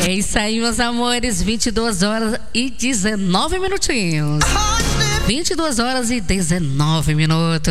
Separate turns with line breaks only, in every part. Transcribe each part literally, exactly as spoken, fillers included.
É isso aí, meus amores. vinte e duas horas e dezenove minutinhos. vinte e duas horas e dezenove minutos.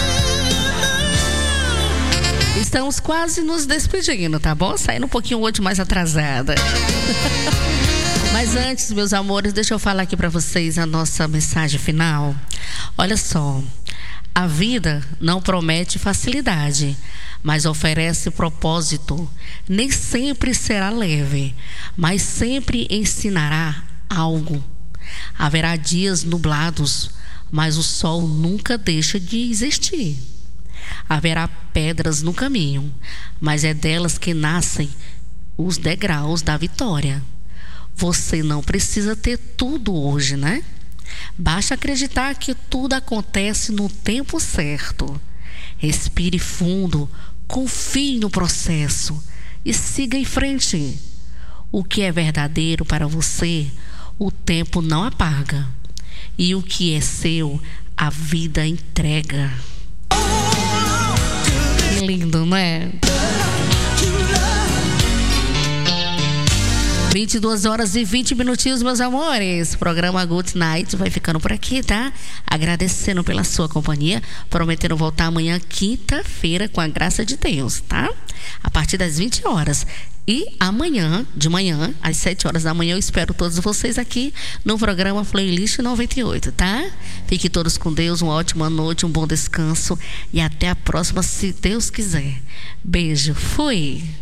Estamos quase nos despedindo, tá bom? Saindo um pouquinho hoje mais atrasada. Mas antes, meus amores, deixa eu falar aqui pra vocês a nossa mensagem final. Olha só, a vida não promete facilidade, mas oferece propósito. Nem sempre será leve, mas sempre ensinará algo. Haverá dias nublados, mas o sol nunca deixa de existir. Haverá pedras no caminho, mas é delas que nascem os degraus da vitória. Você não precisa ter tudo hoje, né? Basta acreditar que tudo acontece no tempo certo. Respire fundo, confie no processo e siga em frente. O que é verdadeiro para você, o tempo não apaga. E o que é seu, a vida entrega. Que lindo, não é? vinte e duas horas e vinte minutinhos, meus amores. Programa Good Night vai ficando por aqui, tá? Agradecendo pela sua companhia, prometendo voltar amanhã, quinta-feira, com a graça de Deus, tá? A partir das vinte horas. E amanhã, de manhã, às sete horas da manhã, eu espero todos vocês aqui no programa Playlist noventa e oito, tá? Fiquem todos com Deus, uma ótima noite, um bom descanso e até a próxima, se Deus quiser. Beijo, fui!